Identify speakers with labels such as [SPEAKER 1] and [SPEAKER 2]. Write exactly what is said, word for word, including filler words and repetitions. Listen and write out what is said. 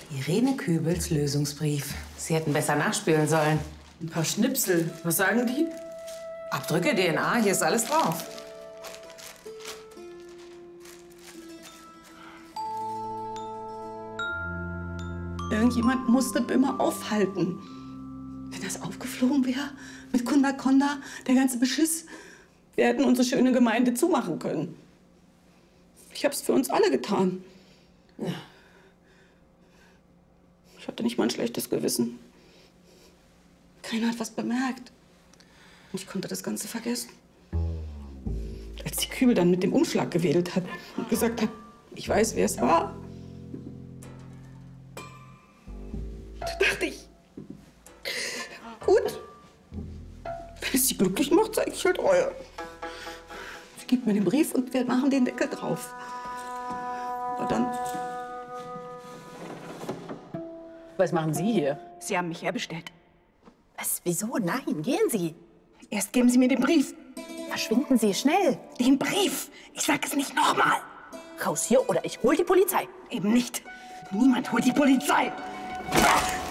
[SPEAKER 1] Irene Kübels Lösungsbrief. Sie hätten besser nachspülen sollen.
[SPEAKER 2] Ein paar Schnipsel. Was sagen die?
[SPEAKER 1] Abdrücke, D N A, hier ist alles drauf.
[SPEAKER 3] Irgendjemand musste Böhmer aufhalten. Wenn das aufgeflogen wäre, mit Kunda Konda, der ganze Beschiss, wir hätten unsere schöne Gemeinde zumachen können. Ich hab's für uns alle getan.
[SPEAKER 1] Ja.
[SPEAKER 3] Ich hatte nicht mal ein schlechtes Gewissen. Keiner hat was bemerkt. Und ich konnte das Ganze vergessen. Als die Kübel dann mit dem Umschlag gewedelt hat und gesagt hat, ich weiß, wer es war. Da dachte ich, gut, wenn es sie glücklich macht, zeige ich halt Reue. Sie gibt mir den Brief und wir machen den Deckel drauf. Aber dann...
[SPEAKER 4] Was machen Sie hier?
[SPEAKER 3] Sie haben mich herbestellt.
[SPEAKER 4] Was? Wieso? Nein, gehen Sie.
[SPEAKER 3] Erst geben Sie mir den Brief.
[SPEAKER 4] Verschwinden Sie schnell.
[SPEAKER 3] Den Brief! Ich sag es nicht nochmal.
[SPEAKER 4] Raus hier oder ich hol die Polizei.
[SPEAKER 3] Eben nicht. Niemand holt die Polizei.